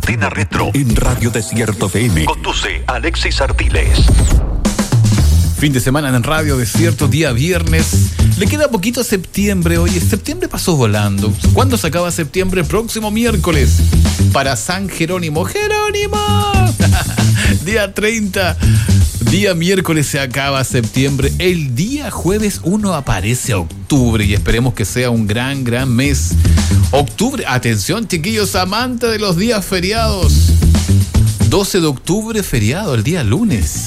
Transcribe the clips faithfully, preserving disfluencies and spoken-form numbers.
Antena Retro en Radio Desierto F M. Conduce Alexis Artiles. Fin de semana en Radio Desierto, día viernes. Le queda poquito a septiembre. Oye, septiembre pasó volando. ¿Cuándo se acaba septiembre? Próximo miércoles. Para San Jerónimo. ¡Jerónimo! Día treinta. Día miércoles se acaba septiembre. El día jueves uno aparece octubre. Y esperemos que sea un gran, gran mes. Octubre. Atención, chiquillos, amantes de los días feriados. doce de octubre, feriado, el día lunes.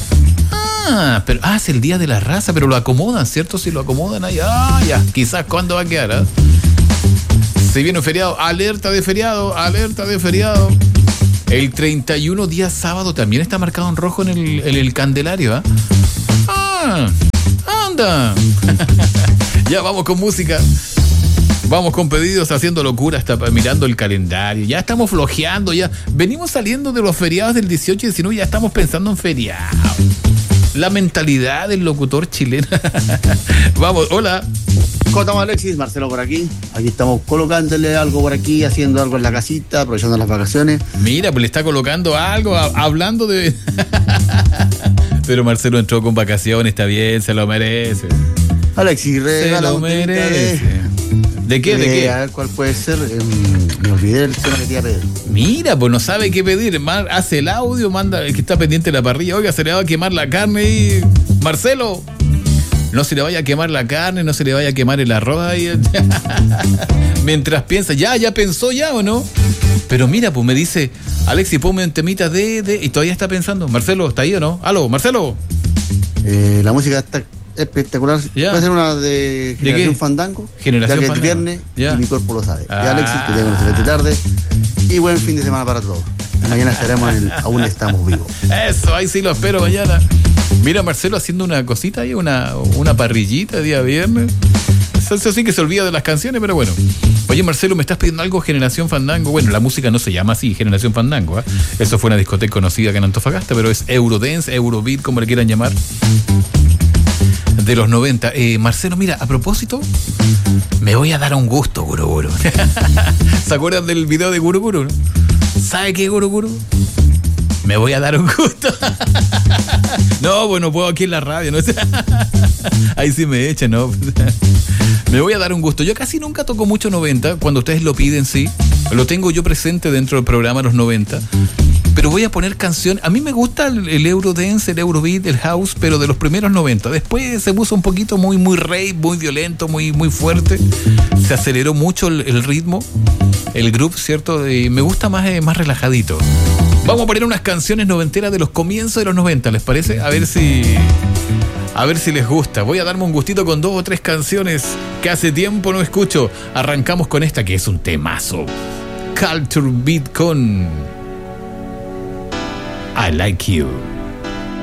Ah, pero ah, es el día de la raza, pero lo acomodan, ¿cierto? Si lo acomodan ahí, ah, ya, quizás cuándo va a quedar, ¿eh? Se viene un feriado, alerta de feriado, alerta de feriado. El treinta y uno, día sábado, también está marcado en rojo en el, en el calendario, ¿eh? Ah, anda. Ya vamos con música. Vamos con pedidos, haciendo locura, hasta mirando el calendario. Ya estamos flojeando, ya. Venimos saliendo de los feriados del dieciocho y diecinueve, ya estamos pensando en feriados. La mentalidad del locutor chileno. Vamos, hola. ¿Cómo estamos, Alexis? Marcelo por aquí. Aquí estamos colocándole algo por aquí, haciendo algo en la casita, aprovechando las vacaciones. Mira, pues le está colocando algo, a, hablando de... Pero Marcelo entró con vacaciones, está bien, se lo merece. Alexis, regala se lo un merece. ¿De qué? ¿De eh, qué? A ver cuál puede ser. Eh, me olvidé el tema que te iba a pedir. Mira, pues no sabe qué pedir. Mar, hace el audio, manda el que está pendiente de la parrilla. Oiga, se le va a quemar la carne y... Marcelo, no se le vaya a quemar la carne, no se le vaya a quemar el arroz ahí. Mientras piensa, ya, ya pensó ya o no. Pero mira, pues me dice, Alexis, ponme un temita de, de... Y todavía está pensando. Marcelo, ¿está ahí o no? Aló, Marcelo. Eh, la música está espectacular. Ya. Puede ser una de Generación ¿De Fandango. Generación ya que Fandango. es viernes Ya. y mi cuerpo lo sabe. Ah. Ya, Alexis, que tengan una excelente tarde y buen fin de semana para todos. Mañana estaremos en el Aún Estamos Vivos. Eso, ahí sí lo espero mañana. Mira, Marcelo haciendo una cosita ahí, una, una parrillita día viernes. Eso, eso sí que se olvida de las canciones, pero bueno. Oye, Marcelo, ¿me estás pidiendo algo Generación Fandango? Bueno, la música no se llama así, Generación Fandango, ¿eh? Eso fue una discoteca conocida acá en Antofagasta, pero es Eurodance, Eurobeat, como le quieran llamar. De los noventa. Eh, Marcelo, mira, a propósito, me voy a dar un gusto, Guru Guru. ¿Se acuerdan del video de Guru Guru? ¿Sabe qué, Guru Guru? Me voy a dar un gusto. No, bueno, puedo aquí en la radio, ¿no? Ahí sí me echan, ¿no? Me voy a dar un gusto. Yo casi nunca toco mucho noventa. Cuando ustedes lo piden, sí. Lo tengo yo presente dentro del programa los noventa. Pero voy a poner canción. A mí me gusta el, el Eurodance, el Eurobeat, el House, pero de los primeros noventa. Después se puso un poquito muy, muy rave, muy violento, muy, muy fuerte. Se aceleró mucho el, el ritmo, el groove, ¿cierto? Y me gusta más, eh, más relajadito. Vamos a poner unas canciones noventeras de los comienzos de los noventa, ¿les parece? A ver si... A ver si les gusta. Voy a darme un gustito con dos o tres canciones que hace tiempo no escucho. Arrancamos con esta que es un temazo. Culture Beat con I Like You.